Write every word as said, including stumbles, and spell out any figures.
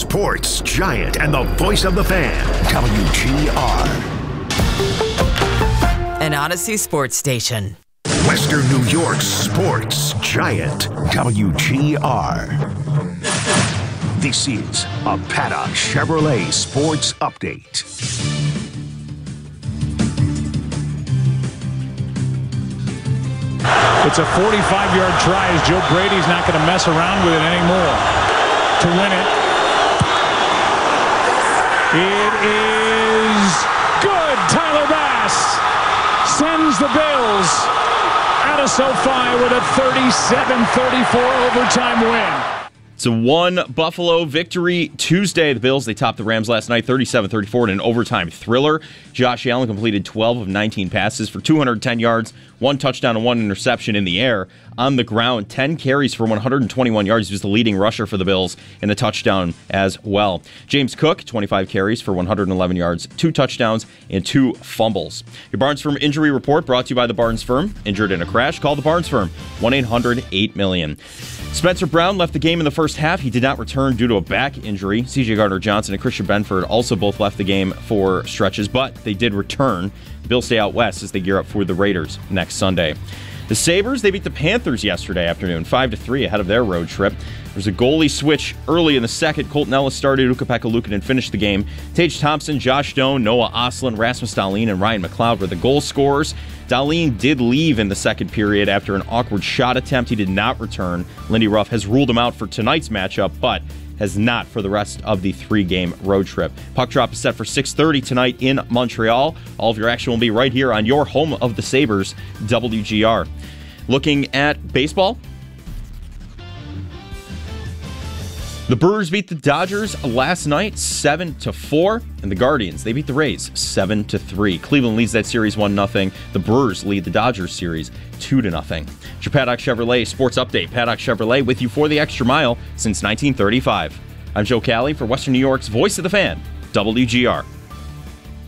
sports giant and the voice of the fan, W G R. An Odyssey sports station. Western New York's sports giant, W G R. This is a Paddock Chevrolet Sports Update. It's a forty-five-yard try as Joe Brady's not going to mess around with it anymore to win it. It is good. Tyler Bass sends the Bills out of SoFi with a thirty-seven thirty-four overtime win. It's a one Buffalo victory Tuesday. The Bills, they topped the Rams last night thirty-seven thirty-four in an overtime thriller. Josh Allen completed twelve of nineteen passes for two hundred ten yards, one touchdown and one interception in the air. On the ground, ten carries for one hundred twenty-one yards. He was the leading rusher for the Bills in the touchdown as well. James Cook, twenty-five carries for one hundred eleven yards, two touchdowns, and two fumbles. Your Barnes Firm Injury Report brought to you by the Barnes Firm. Injured in a crash? Call the Barnes Firm, one eight hundred eight million. Spencer Brown left the game in the first half. He did not return due to a back injury. C J Gardner-Johnson and Christian Benford also both left the game for stretches, but they did return. The Bills stay out west as they gear up for the Raiders next Sunday. The Sabres, they beat the Panthers yesterday afternoon, five to three ahead of their road trip. There's a goalie switch early in the second. Colton Ellis started, Ukko-Pekka Luukkonen finished the game. Tage Thompson, Josh Doan, Noah Ostlund, Rasmus Dahlin, and Ryan McLeod were the goal scorers. Dahlin did leave in the second period after an awkward shot attempt. He did not return. Lindy Ruff has ruled him out for tonight's matchup, but has not for the rest of the three-game road trip. Puck drop is set for six thirty tonight in Montreal. All of your action will be right here on your home of the Sabres, W G R. Looking at baseball, the Brewers beat the Dodgers last night seven to four, and the Guardians, they beat the Rays seven to three. Cleveland leads that series one nothing. The Brewers lead the Dodgers series two to nothing. It's your Paddock Chevrolet Sports Update. Paddock Chevrolet with you for the extra mile since nineteen thirty-five. I'm Joe Cali for Western New York's Voice of the Fan, W G R.